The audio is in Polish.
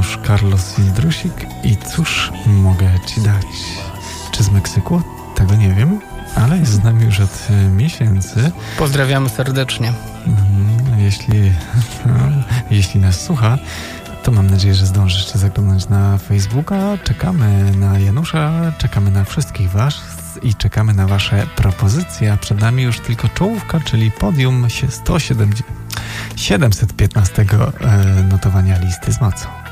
Janusz Carlos Jędrusik i cóż mogę ci dać? Czy z Meksyku? Tego nie wiem, ale jest z nami już od miesięcy. Pozdrawiamy serdecznie. Jeśli nas słucha, to mam nadzieję, że zdąży jeszcze zaglądnąć na Facebooka. Czekamy na Janusza, czekamy na wszystkich was i czekamy na wasze propozycje, a przed nami już tylko czołówka, czyli podium 715 notowania listy z mocą.